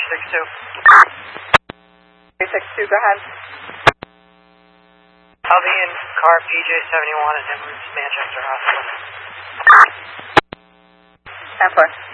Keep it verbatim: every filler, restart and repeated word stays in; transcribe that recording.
six two. three six two, go ahead. I'll be in car P J seventy-one at Edwards Manchester Hospital. ten four.